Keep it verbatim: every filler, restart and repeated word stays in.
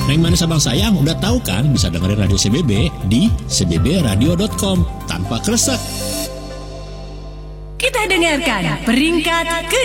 Neng Manis Abang Sayang udah tahu kan bisa dengerin radio C B B di c b b radio dot com tanpa kresek. Kita dengarkan peringkat ke